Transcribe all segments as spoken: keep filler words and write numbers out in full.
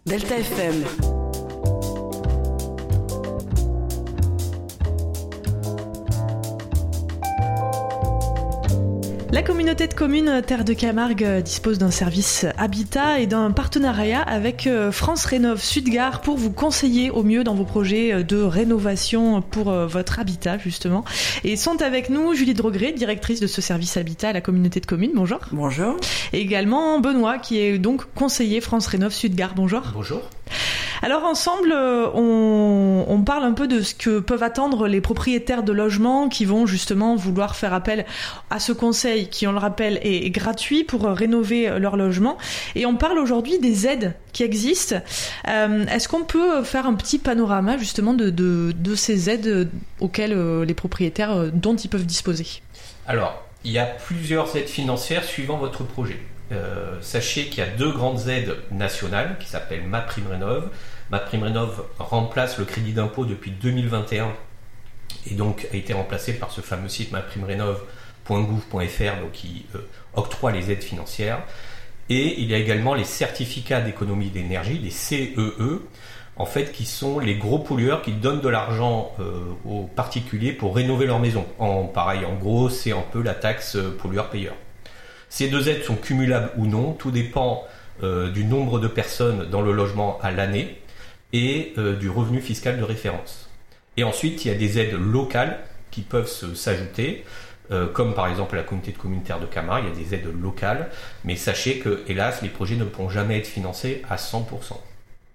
Delta F M. La communauté de communes Terre de Camargue dispose d'un service habitat et d'un partenariat avec France Rénov Sud-Gare pour vous conseiller au mieux dans vos projets de rénovation pour votre habitat justement. Et sont avec nous Julie Drogré, directrice de ce service habitat à la communauté de communes. Bonjour. Bonjour. Et également Benoît qui est donc conseiller France Rénov Sud-Gare. Bonjour. Bonjour. Alors ensemble, on, on parle un peu de ce que peuvent attendre les propriétaires de logements qui vont justement vouloir faire appel à ce conseil qui, on le rappelle, est gratuit pour rénover leur logement. Et on parle aujourd'hui des aides qui existent. Euh, est-ce qu'on peut faire un petit panorama justement de, de, de ces aides auxquelles les propriétaires, dont ils peuvent disposer ? Alors, il y a plusieurs aides financières suivant votre projet. Euh, sachez qu'il y a deux grandes aides nationales qui s'appellent MaPrimeRénov'. MaPrimeRénov' remplace le crédit d'impôt depuis deux mille vingt et un et donc a été remplacé par ce fameux site ma prime rénov point gouv point f r donc qui euh, octroie les aides financières. Et il y a également les certificats d'économie d'énergie, les C E E, en fait, qui sont les gros pollueurs qui donnent de l'argent euh, aux particuliers pour rénover leur maison. En, pareil, en gros, c'est un peu la taxe pollueur-payeur. Ces deux aides sont cumulables ou non, tout dépend euh, du nombre de personnes dans le logement à l'année et euh, du revenu fiscal de référence. Et ensuite, il y a des aides locales qui peuvent se, s'ajouter, euh, comme par exemple la communauté de communes Terre de Camargue, il y a des aides locales, mais sachez que, hélas, les projets ne pourront jamais être financés à cent pour cent.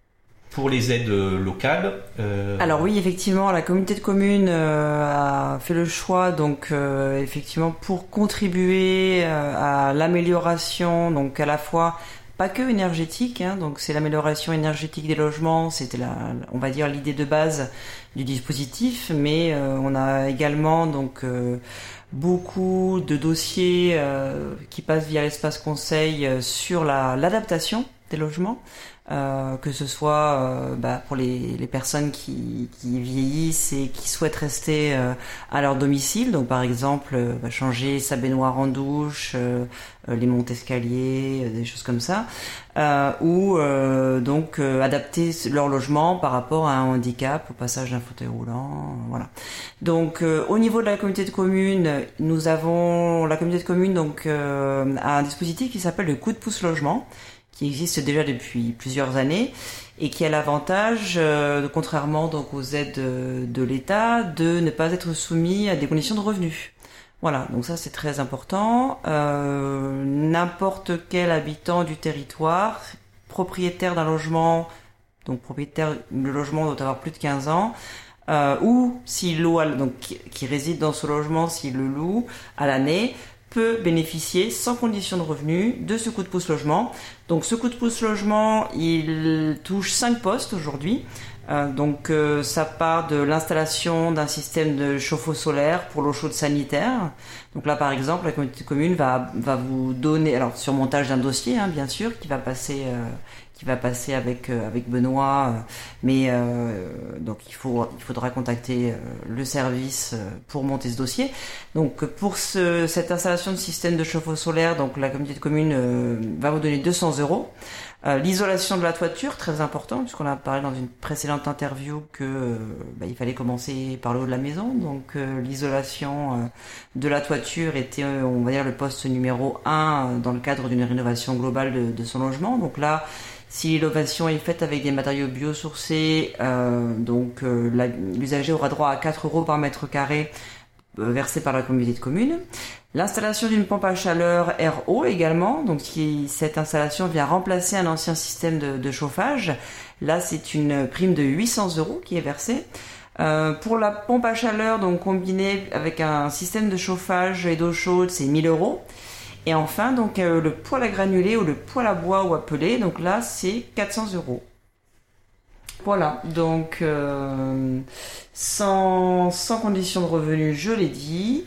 Pour les aides locales... Euh... Alors oui, effectivement, la communauté de communes euh, a fait le choix, donc euh, effectivement, pour contribuer euh, à l'amélioration, donc à la fois, pas que énergétique, hein, donc c'est l'amélioration énergétique des logements, c'était la, on va dire l'idée de base du dispositif, mais euh, on a également donc euh, beaucoup de dossiers euh, qui passent via l'espace conseil euh, sur la, l'adaptation des logements. Euh, que ce soit euh, bah, pour les, les personnes qui, qui vieillissent et qui souhaitent rester euh, à leur domicile, donc par exemple euh, bah, changer sa baignoire en douche, euh, euh, les montes-escaliers, euh, des choses comme ça, euh, ou euh, donc euh, adapter leur logement par rapport à un handicap, au passage d'un fauteuil roulant, euh, voilà. Donc euh, au niveau de la communauté de communes, nous avons la communauté de communes donc euh, a un dispositif qui s'appelle le coup de pouce logement, qui existe déjà depuis plusieurs années et qui a l'avantage, euh, contrairement donc aux aides de, de l'État, de ne pas être soumis à des conditions de revenus. Voilà, donc ça c'est très important. Euh, n'importe quel habitant du territoire, propriétaire d'un logement, donc propriétaire, le logement doit avoir plus de quinze ans, euh, ou s'il loue, donc qui, qui réside dans ce logement, s'il le loue à l'année, peut bénéficier sans condition de revenu de ce coup de pouce logement. Donc ce coup de pouce logement, il touche cinq postes aujourd'hui. Euh, donc euh, ça part de l'installation d'un système de chauffe-eau solaire pour l'eau chaude sanitaire. Donc là par exemple, la communauté de communes va va vous donner, alors sur montage d'un dossier hein, bien sûr, qui va passer euh, qui va passer avec euh, avec Benoît, euh, mais euh, donc il faut il faudra contacter euh, le service euh, pour monter ce dossier. Donc pour ce cette installation de système de chauffe-eau solaire, donc la communauté de communes euh, va vous donner deux cents euros. Euh, l'isolation de la toiture, très important, puisqu'on a parlé dans une précédente interview que euh, bah, il fallait commencer par le haut de la maison. Donc euh, l'isolation euh, de la toiture était, euh, on va dire, le poste numéro un euh, dans le cadre d'une rénovation globale de, de son logement. Donc là, si l'innovation est faite avec des matériaux biosourcés, euh, donc euh, la, l'usager aura droit à quatre euros par mètre carré euh, versé par la communauté de communes. L'installation d'une pompe à chaleur R O également, donc qui, cette installation vient remplacer un ancien système de, de chauffage. Là, c'est une prime de huit cents euros qui est versée. Euh, pour la pompe à chaleur, donc combinée avec un système de chauffage et d'eau chaude, c'est mille euros. Et enfin, donc euh, le poêle à granulés ou le poêle à bois ou à pellet, donc là, c'est quatre cents euros. Voilà, donc euh, sans, sans condition de revenu, je l'ai dit.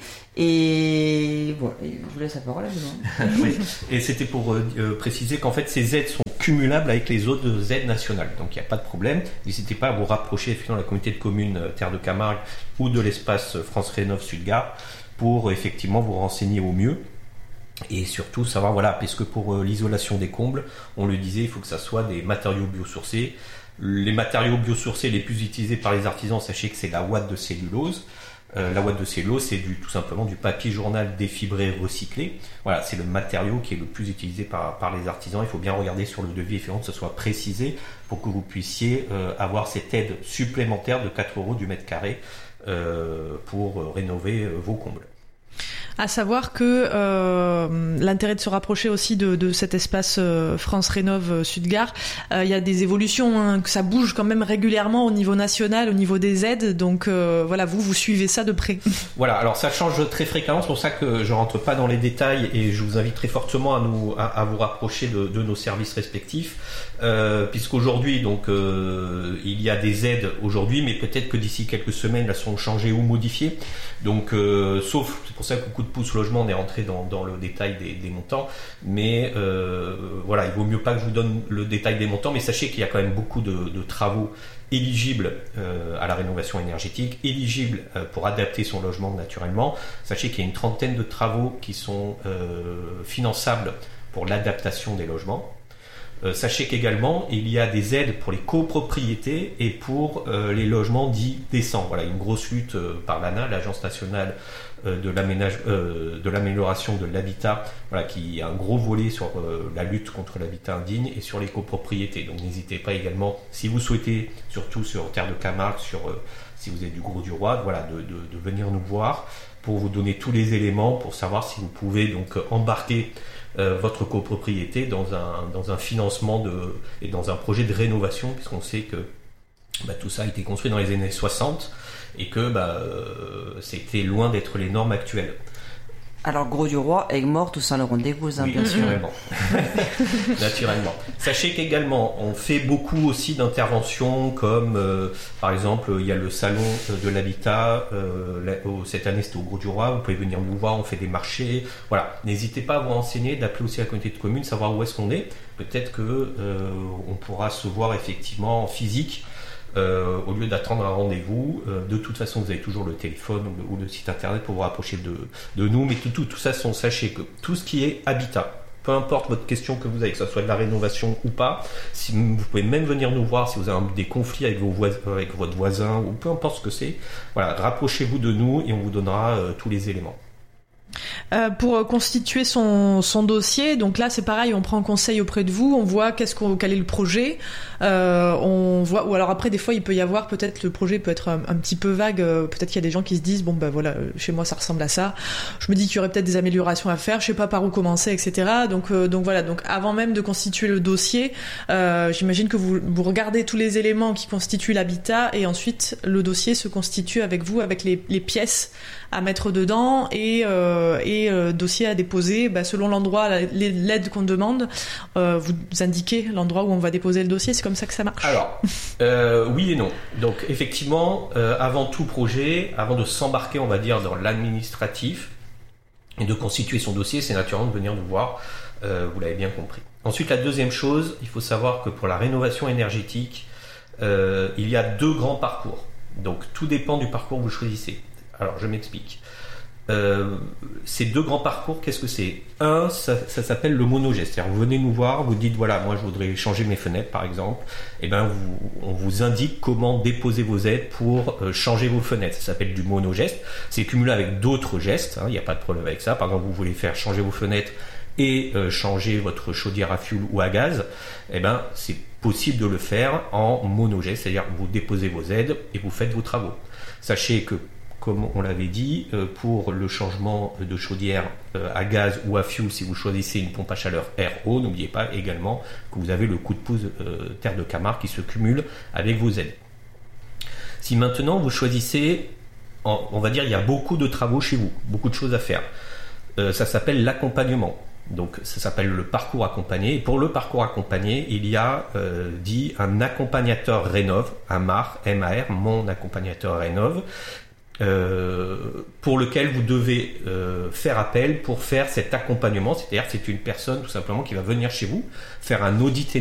Et voilà, je vous laisse la parole à vous. Oui. Et c'était pour euh, préciser qu'en fait ces aides sont cumulables avec les autres aides nationales, donc il n'y a pas de problème. N'hésitez pas à vous rapprocher effectivement de la communauté de communes euh, Terre de Camargue ou de l'espace France Rénov Sud-Gare pour effectivement vous renseigner au mieux. Et surtout savoir, voilà, parce que pour euh, l'isolation des combles, on le disait, il faut que ça soit des matériaux biosourcés. Les matériaux biosourcés les plus utilisés par les artisans, sachez que c'est la ouate de cellulose. Euh, la ouate de cellulose, c'est du, tout simplement du papier journal défibré recyclé. Voilà, c'est le matériau qui est le plus utilisé par, par les artisans. Il faut bien regarder sur le devis, effectivement, que ce soit précisé pour que vous puissiez euh, avoir cette aide supplémentaire de quatre euros du mètre carré euh, pour euh, rénover euh, vos combles. À savoir que euh, l'intérêt de se rapprocher aussi de, de cet espace euh, France Rénov euh, Sud-Gare, euh, il y a des évolutions, hein, que ça bouge quand même régulièrement au niveau national, au niveau des aides. Donc euh, voilà, vous vous suivez ça de près. Voilà, alors ça change très fréquemment, c'est pour ça que je rentre pas dans les détails et je vous invite très fortement à nous à, à vous rapprocher de, de nos services respectifs, euh, puisqu'aujourd'hui donc euh, il y a des aides aujourd'hui, mais peut-être que d'ici quelques semaines elles seront changées ou modifiées. Donc euh, sauf, c'est pour ça que coup de pouce logement, on est rentré dans, dans le détail des, des montants, mais euh, voilà, il vaut mieux pas que je vous donne le détail des montants, mais sachez qu'il y a quand même beaucoup de, de travaux éligibles euh, à la rénovation énergétique, éligibles euh, pour adapter son logement naturellement. Sachez qu'il y a une trentaine de travaux qui sont euh, finançables pour l'adaptation des logements. Euh, sachez qu'également il y a des aides pour les copropriétés et pour euh, les logements dits décents. Voilà, une grosse lutte euh, par l'A N A, l'Agence nationale euh, de, l'aménage, euh, de l'amélioration de l'habitat, voilà, qui a un gros volet sur euh, la lutte contre l'habitat indigne et sur les copropriétés. Donc n'hésitez pas également, si vous souhaitez, surtout sur Terre de Camargue, sur euh, si vous êtes du Grau-du-Roi, voilà, de, de, de venir nous voir pour vous donner tous les éléments pour savoir si vous pouvez donc embarquer Euh, votre copropriété dans un, dans un financement de, et dans un projet de rénovation, puisqu'on sait que bah, tout ça a été construit dans les années soixante et que bah, euh, c'était loin d'être les normes actuelles. Alors Grau-du-Roi, Aigues-Mortes, Toussaint-le-Rondégouzin, oui, bien sûr. Naturellement. Naturellement. Sachez qu'également, on fait beaucoup aussi d'interventions comme, euh, par exemple, il y a le salon de l'habitat. Euh, là, oh, cette année, c'était au Grau-du-Roi. Vous pouvez venir nous voir, on fait des marchés. Voilà. N'hésitez pas à vous renseigner, d'appeler aussi la communauté de communes, savoir où est-ce qu'on est. Peut-être que euh, on pourra se voir effectivement en physique. Euh, au lieu d'attendre un rendez-vous. Euh, de toute façon, vous avez toujours le téléphone ou le, ou le site internet pour vous rapprocher de, de nous. Mais tout, tout, tout ça, sont, sachez que tout ce qui est habitat, peu importe votre question que vous avez, que ce soit de la rénovation ou pas, si, vous pouvez même venir nous voir si vous avez un, des conflits avec, vos voisins, avec votre voisin ou peu importe ce que c'est. Voilà, rapprochez-vous de nous et on vous donnera euh, tous les éléments. Euh, pour constituer son, son dossier, donc là c'est pareil, on prend conseil auprès de vous, on voit qu'est-ce qu'on, quel est le projet, euh, on voit, ou alors après des fois il peut y avoir, peut-être le projet peut être un, un petit peu vague, euh, peut-être qu'il y a des gens qui se disent bon ben voilà, chez moi ça ressemble à ça, je me dis qu'il y aurait peut-être des améliorations à faire, je sais pas par où commencer, et cetera. Donc euh, donc voilà, donc avant même de constituer le dossier, euh, j'imagine que vous, vous regardez tous les éléments qui constituent l'habitat et ensuite le dossier se constitue avec vous, avec les, les pièces à mettre dedans et, euh, et euh, dossier à déposer bah, selon l'endroit, l'aide qu'on demande, euh, vous indiquez l'endroit où on va déposer le dossier, c'est comme ça que ça marche. Alors, euh, oui et non. Donc effectivement, euh, avant tout projet, avant de s'embarquer, on va dire, dans l'administratif et de constituer son dossier, c'est naturellement de venir nous voir, euh, vous l'avez bien compris. Ensuite, la deuxième chose, il faut savoir que pour la rénovation énergétique, euh, il y a deux grands parcours. Donc tout dépend du parcours que vous choisissez. Alors, je m'explique. Euh, ces deux grands parcours, qu'est-ce que c'est ? Un, ça, ça s'appelle le monogeste. C'est-à-dire, vous venez nous voir, vous dites, voilà, moi, je voudrais changer mes fenêtres, par exemple. Et ben, vous, on vous indique comment déposer vos aides pour euh, changer vos fenêtres. Ça s'appelle du monogeste. C'est cumulé avec d'autres gestes. Hein, il n'y a pas de problème avec ça. Par exemple, vous voulez faire changer vos fenêtres et euh, changer votre chaudière à fioul ou à gaz. Et ben, c'est possible de le faire en monogeste. C'est-à-dire, vous déposez vos aides et vous faites vos travaux. Sachez que comme on l'avait dit, pour le changement de chaudière à gaz ou à fioul, si vous choisissez une pompe à chaleur R O, n'oubliez pas également que vous avez le coup de pouce Terre de Camargue qui se cumule avec vos aides. Si maintenant vous choisissez, on va dire il y a beaucoup de travaux chez vous, beaucoup de choses à faire, ça s'appelle l'accompagnement. Donc ça s'appelle le parcours accompagné. Et pour le parcours accompagné, il y a euh, dit un accompagnateur rénov, un M A R, M A R, mon accompagnateur rénov, Euh, pour lequel vous devez euh, faire appel pour faire cet accompagnement, c'est-à-dire c'est une personne tout simplement qui va venir chez vous faire un audit